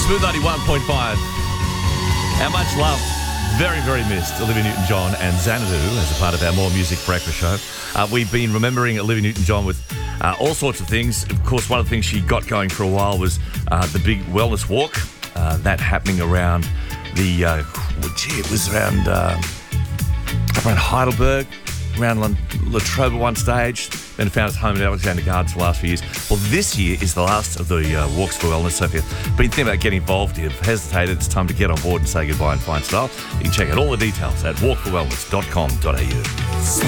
Smooth 91.5. Our much loved, very, very missed Olivia Newton-John and Xanadu as a part of our More Music Breakfast show. We've been remembering Olivia Newton-John with all sorts of things. Of course, one of the things she got going for a while was the big wellness walk. That happening around the, it was around Heidelberg, around Latrobe at one stage, then found its home at Alexander Gardens for the last few years. Well, this year is the last of the Walks for Wellness. So if you've been thinking about getting involved, you've hesitated, it's time to get on board and say goodbye in fine style. You can check out all the details at walkforwellness.com.au.